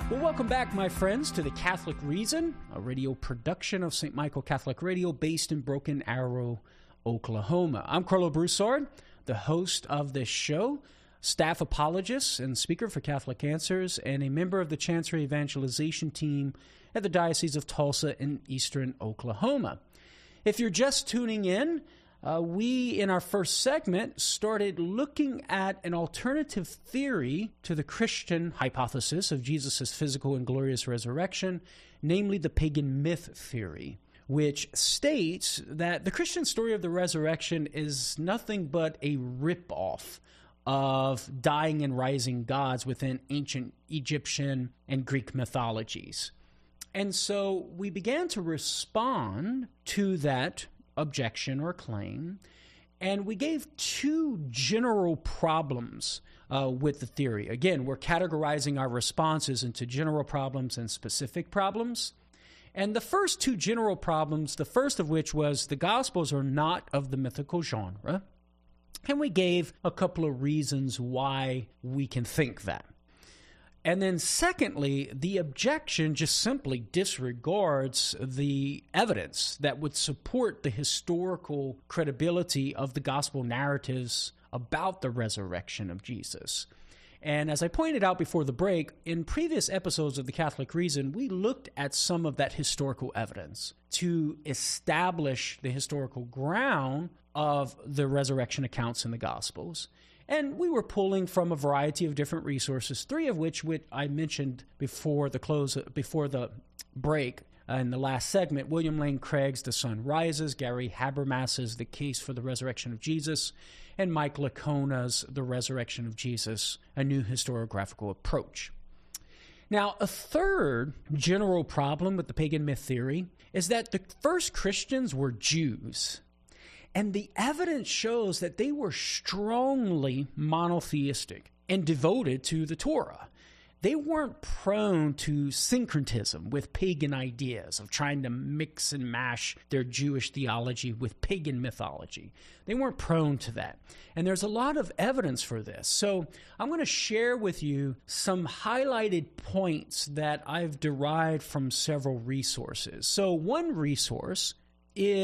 Well, welcome back, my friends, to The Catholic Reason, a radio production of St. Michael Catholic Radio based in Broken Arrow, Oklahoma. I'm Carlo Broussard, the host of this show, staff apologist and speaker for Catholic Answers, and a member of the Chancery Evangelization team at the Diocese of Tulsa in eastern Oklahoma. If you're just tuning in, we, in our first segment, started looking at an alternative theory to the Christian hypothesis of Jesus' physical and glorious resurrection, namely the pagan myth theory, which states that the Christian story of the resurrection is nothing but a ripoff of dying and rising gods within ancient Egyptian and Greek mythologies. And so we began to respond to that objection or claim, and we gave two general problems with the theory. Again, we're categorizing our responses into general problems and specific problems. And the first two general problems, the first of which was the Gospels are not of the mythical genre, and we gave a couple of reasons why we can think that. And then secondly, the objection just simply disregards the evidence that would support the historical credibility of the gospel narratives about the resurrection of Jesus. And as I pointed out before the break, in previous episodes of The Catholic Reason, we looked at some of that historical evidence to establish the historical ground of the resurrection accounts in the Gospels. And we were pulling from a variety of different resources, three of which I mentioned before the break in the last segment: William Lane Craig's The Sun Rises, Gary Habermas's The Case for the Resurrection of Jesus, and Mike Licona's The Resurrection of Jesus, A New Historiographical Approach. Now, a third general problem with the pagan myth theory is that the first Christians were Jews. And the evidence shows that they were strongly monotheistic and devoted to the Torah. They weren't prone to syncretism with pagan ideas of trying to mix and mash their Jewish theology with pagan mythology. They weren't prone to that. And there's a lot of evidence for this. So I'm going to share with you some highlighted points that I've derived from several resources. So one resource is